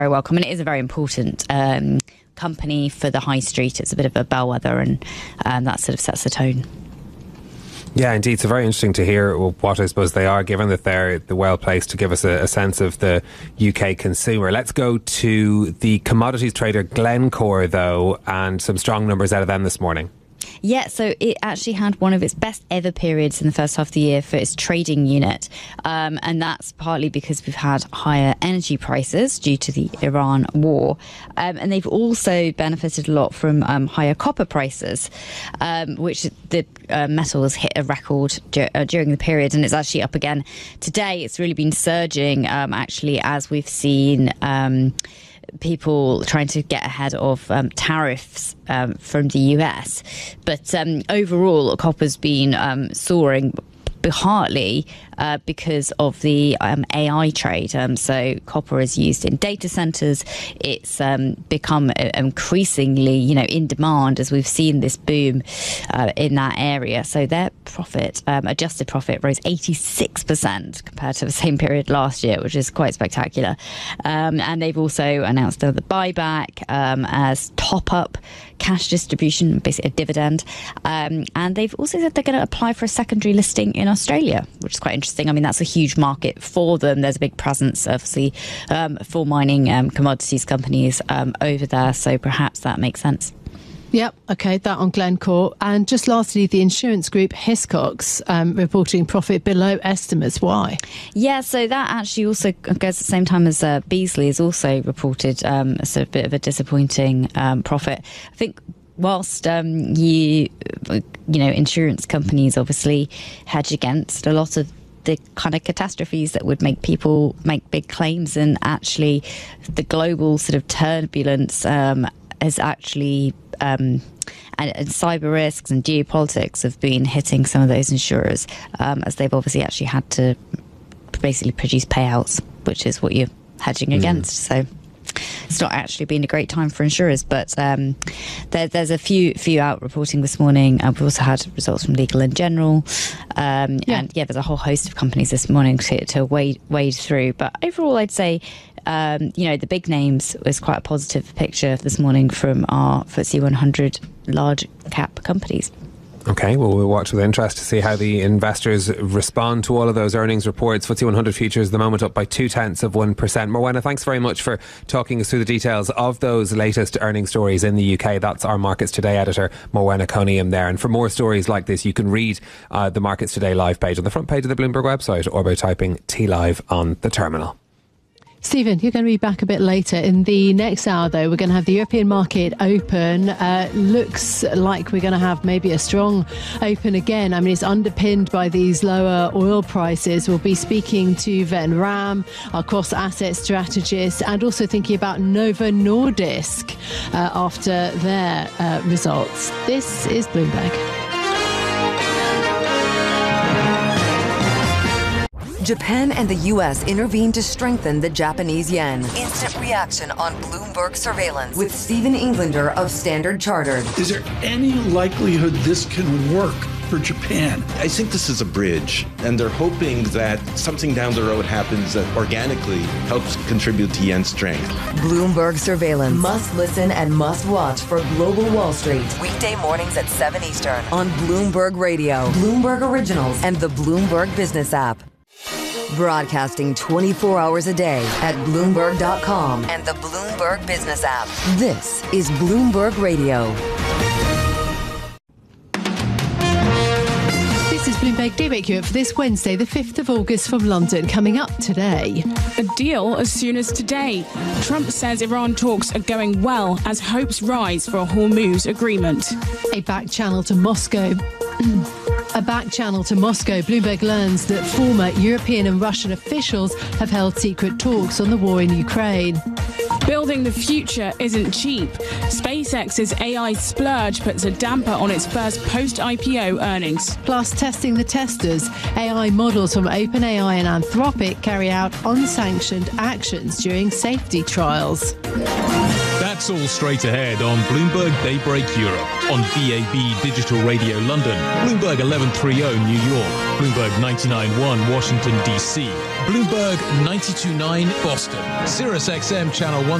very welcome, and it is a very important company for the high street. It's a bit of a bellwether, and that sort of sets the tone. Yeah, indeed. So very interesting to hear what I suppose they are, given that they're well placed to give us a sense of the UK consumer. Let's go to the commodities trader Glencore, though, and some strong numbers out of them this morning. Yeah, so it actually had one of its best ever periods in the first half of the year for its trading unit. And that's partly because we've had higher energy prices due to the Iran war. And they've also benefited a lot from higher copper prices, which the metal has hit a record during the period. And it's actually up again today. It's really been surging, actually, as we've seen people trying to get ahead of tariffs from the US. But overall, copper's been soaring partly because of the AI trade. So copper is used in data centers. It's become increasingly, in demand as we've seen this boom in that area. So their profit, adjusted profit, rose 86% compared to the same period last year, which is quite spectacular. And they've also announced the buyback as top-up cash distribution, basically a dividend. And they've also said they're going to apply for a secondary listing in Australia, which is quite interesting. I mean, that's a huge market for them. There's a big presence, obviously, for mining commodities companies over there. So perhaps that makes sense. Yep, OK, that on Glencore. And just lastly, the insurance group Hiscox reporting profit below estimates. Why? Yeah, so that actually also goes at the same time as Beazley has also reported a sort of bit of a disappointing profit. I think whilst insurance companies obviously hedge against a lot of the kind of catastrophes that would make people make big claims, and actually the global sort of turbulence has actually and cyber risks and geopolitics have been hitting some of those insurers as they've obviously actually had to basically produce payouts, which is what you're hedging against. So it's not actually been a great time for insurers, but there's a few out reporting this morning. We've also had results from Legal & General, and there's a whole host of companies this morning to wade through. But overall, I'd say the big names was quite a positive picture this morning from our FTSE 100 large cap companies. OK, well, we'll watch with interest to see how the investors respond to all of those earnings reports. FTSE 100 futures at the moment up by 0.2%. Morwenna, thanks very much for talking us through the details of those latest earnings stories in the UK. That's our Markets Today editor, Morwenna Coniam there. And for more stories like this, you can read the Markets Today live page on the front page of the Bloomberg website or by typing TLive on the terminal. Stephen, you're going to be back a bit later. In the next hour, though, we're going to have the European market open. Looks like we're going to have maybe a strong open again. I mean, it's underpinned by these lower oil prices. We'll be speaking to Ven Ram, our cross-asset strategist, and also thinking about Novo Nordisk after their results. This is Bloomberg. Japan and the U.S. intervened to strengthen the Japanese yen. Instant reaction on Bloomberg surveillance with Stephen Englander of Standard Chartered. Is there any likelihood this can work for Japan? I think this is a bridge, and they're hoping that something down the road happens that organically helps contribute to yen strength. Bloomberg surveillance. Must listen and must watch for Global Wall Street. Weekday mornings at 7 Eastern on Bloomberg Radio, Bloomberg Originals, and the Bloomberg Business app. Broadcasting 24 hours a day at Bloomberg.com and the Bloomberg Business app. This is Bloomberg Radio. This is Bloomberg Daybreak Europe for this Wednesday, the 5th of August from London. Coming up today. A deal as soon as today. Trump says Iran talks are going well as hopes rise for a Hormuz agreement. A back channel to Moscow. Bloomberg learns that former European and Russian officials have held secret talks on the war in Ukraine. Building the future isn't cheap. SpaceX's AI splurge puts a damper on its first post-IPO earnings. Plus, testing the testers. AI models from OpenAI and Anthropic carry out unsanctioned actions during safety trials. That's It's all straight ahead on Bloomberg Daybreak Europe, on DAB Digital Radio London, Bloomberg 1130 New York, Bloomberg 99.1 Washington, D.C., Bloomberg 92.9 Boston, Sirius XM Channel 1.